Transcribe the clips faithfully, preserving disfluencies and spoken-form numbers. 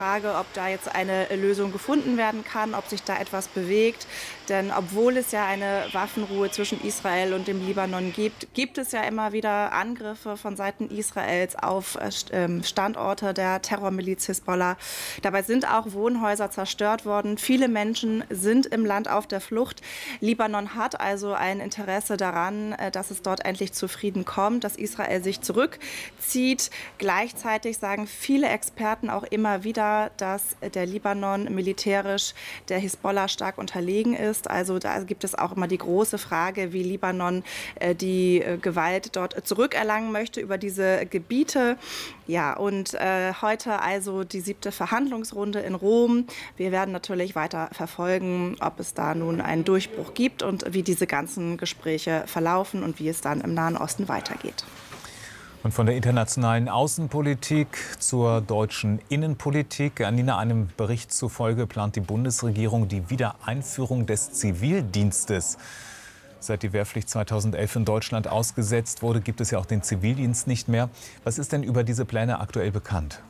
Frage, ob da jetzt eine Lösung gefunden werden kann, ob sich da etwas bewegt. Denn obwohl es ja eine Waffenruhe zwischen Israel und dem Libanon gibt, gibt es ja immer wieder Angriffe von Seiten Israels auf Standorte der Terrormiliz Hisbollah. Dabei sind auch Wohnhäuser zerstört worden. Viele Menschen sind im Land auf der Flucht. Libanon hat also ein Interesse daran, dass es dort endlich zu Frieden kommt, dass Israel sich zurückzieht. Gleichzeitig sagen viele Experten auch immer wieder, dass der Libanon militärisch der Hisbollah stark unterlegen ist. Also da gibt es auch immer die große Frage, wie Libanon äh, die äh, Gewalt dort zurückerlangen möchte über diese Gebiete. Ja, und äh, heute also die siebte Verhandlungsrunde in Rom. Wir werden natürlich weiter verfolgen, ob es da nun einen Durchbruch gibt und wie diese ganzen Gespräche verlaufen und wie es dann im Nahen Osten weitergeht. Und von der internationalen Außenpolitik zur deutschen Innenpolitik. Anina, einem Bericht zufolge plant die Bundesregierung die Wiedereinführung des Zivildienstes. Seit die Wehrpflicht zweitausendelf in Deutschland ausgesetzt wurde, gibt es ja auch den Zivildienst nicht mehr. Was ist denn über diese Pläne aktuell bekannt?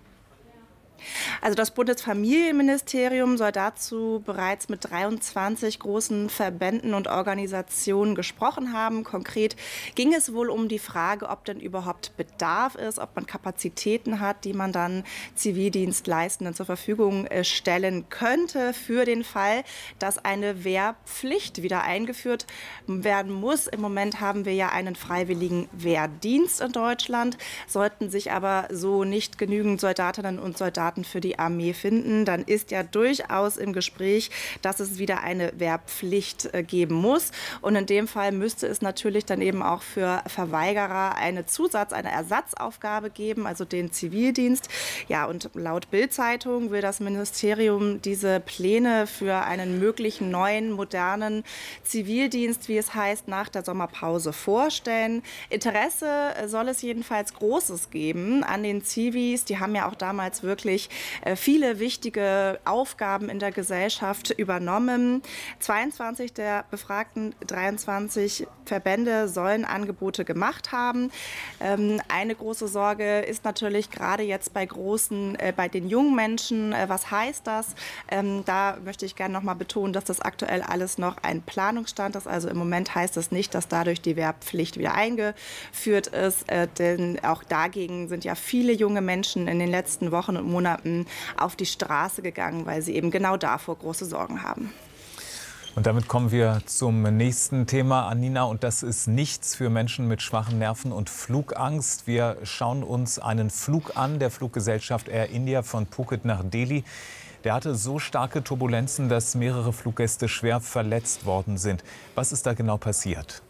Also das Bundesfamilienministerium soll dazu bereits mit dreiundzwanzig großen Verbänden und Organisationen gesprochen haben. Konkret ging es wohl um die Frage, ob denn überhaupt Bedarf ist, ob man Kapazitäten hat, die man dann Zivildienstleistenden zur Verfügung stellen könnte für den Fall, dass eine Wehrpflicht wieder eingeführt werden muss. Im Moment haben wir ja einen freiwilligen Wehrdienst in Deutschland, sollten sich aber so nicht genügend Soldatinnen und Soldaten für die Armee finden, dann ist ja durchaus im Gespräch, dass es wieder eine Wehrpflicht geben muss. Und in dem Fall müsste es natürlich dann eben auch für Verweigerer eine Zusatz-, eine Ersatzaufgabe geben, also den Zivildienst. Ja, und laut Bild-Zeitung will das Ministerium diese Pläne für einen möglichen neuen, modernen Zivildienst, wie es heißt, nach der Sommerpause vorstellen. Interesse soll es jedenfalls Großes geben an den Zivis. Die haben ja auch damals wirklich viele wichtige Aufgaben in der Gesellschaft übernommen. zweiundzwanzig der befragten dreiundzwanzig Verbände sollen Angebote gemacht haben. Eine große Sorge ist natürlich gerade jetzt bei großen, bei den jungen Menschen. Was heißt das? Da möchte ich gerne noch mal betonen, dass das aktuell alles noch ein Planungsstand ist. Also im Moment heißt es nicht, dass dadurch die Wehrpflicht wieder eingeführt ist. Denn auch dagegen sind ja viele junge Menschen in den letzten Wochen und Monaten auf die Straße gegangen, weil sie eben genau davor große Sorgen haben. Und damit kommen wir zum nächsten Thema, Anina. Und das ist nichts für Menschen mit schwachen Nerven und Flugangst. Wir schauen uns einen Flug an, der Fluggesellschaft Air India von Phuket nach Delhi. Der hatte so starke Turbulenzen, dass mehrere Fluggäste schwer verletzt worden sind. Was ist da genau passiert?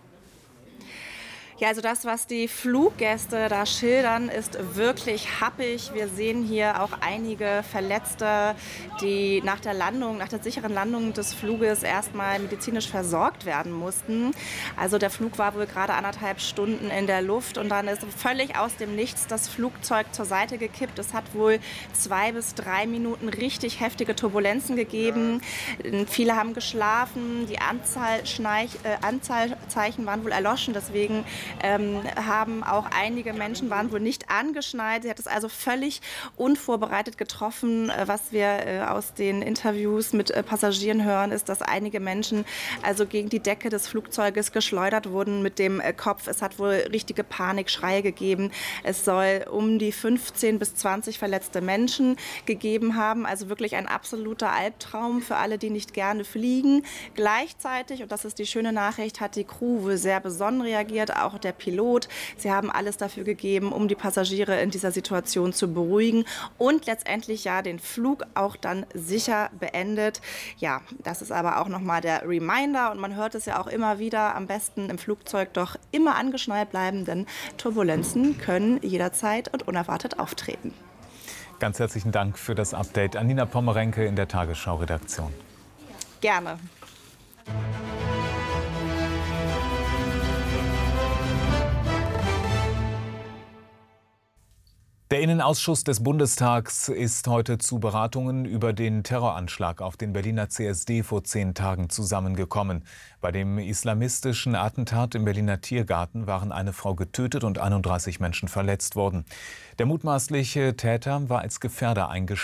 Ja, also das, was die Fluggäste da schildern, ist wirklich happig. Wir sehen hier auch einige Verletzte, die nach der Landung, nach der sicheren Landung des Fluges erstmal medizinisch versorgt werden mussten. Also der Flug war wohl gerade anderthalb Stunden in der Luft und dann ist völlig aus dem Nichts das Flugzeug zur Seite gekippt. Es hat wohl zwei bis drei Minuten richtig heftige Turbulenzen gegeben. Viele haben geschlafen, die Anzahl Schneich, äh, Anzahlzeichen waren wohl erloschen, deswegen Ähm, haben auch einige Menschen, waren wohl nicht angeschnallt. Sie hat es also völlig unvorbereitet getroffen. Was wir äh, aus den Interviews mit äh, Passagieren hören, ist, dass einige Menschen also gegen die Decke des Flugzeuges geschleudert wurden mit dem äh, Kopf. Es hat wohl richtige Panikschreie gegeben. Es soll um die fünfzehn bis zwanzig verletzte Menschen gegeben haben. Also wirklich ein absoluter Albtraum für alle, die nicht gerne fliegen. Gleichzeitig, und das ist die schöne Nachricht, hat die Crew wohl sehr besonnen reagiert, auch der Pilot. Sie haben alles dafür gegeben, um die Passagiere in dieser Situation zu beruhigen und letztendlich ja den Flug auch dann sicher beendet. Ja, das ist aber auch nochmal der Reminder und man hört es ja auch immer wieder, am besten im Flugzeug doch immer angeschnallt bleiben, denn Turbulenzen können jederzeit und unerwartet auftreten. Ganz herzlichen Dank für das Update. Anina Pommerenke in der Tagesschau-Redaktion. Gerne. Der Innenausschuss des Bundestags ist heute zu Beratungen über den Terroranschlag auf den Berliner C S D vor zehn Tagen zusammengekommen. Bei dem islamistischen Attentat im Berliner Tiergarten waren eine Frau getötet und einunddreißig Menschen verletzt worden. Der mutmaßliche Täter war als Gefährder eingestuft.